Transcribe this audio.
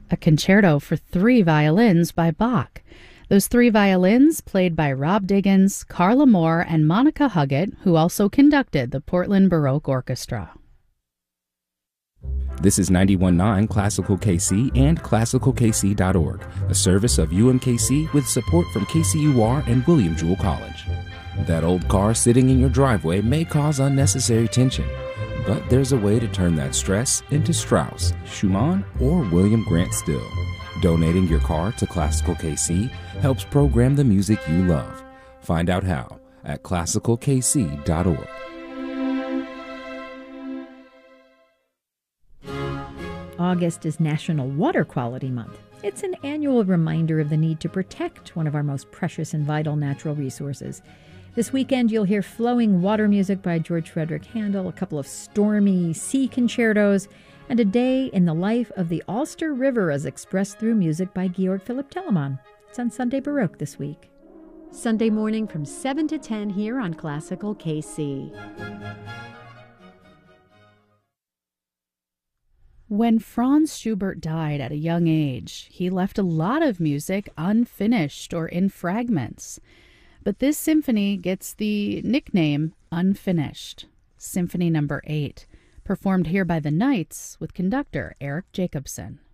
A concerto for three violins by Bach. Those three violins played by Rob Diggins, Carla Moore, and Monica Huggett, who also conducted the Portland Baroque Orchestra. This is 91.9 Classical KC and ClassicalKC.org, a service of UMKC with support from KCUR and William Jewell College. That old car sitting in your driveway may cause unnecessary tension, but there's a way to turn that stress into Strauss, Schumann, or William Grant Still. Donating your car to Classical KC helps program the music you love. Find out how at ClassicalKC.org. August is National Water Quality Month. It's an annual reminder of the need to protect one of our most precious and vital natural resources. This weekend, you'll hear flowing water music by George Frederick Handel, a couple of stormy sea concertos, and a day in the life of the Ulster River as expressed through music by Georg Philipp Telemann. It's on Sunday Baroque this week. Sunday morning from 7 to 10 here on Classical KC. When Franz Schubert died at a young age, he left a lot of music unfinished or in fragments. But this symphony gets the nickname Unfinished. Symphony number 8, performed here by the Knights with conductor Eric Jacobson.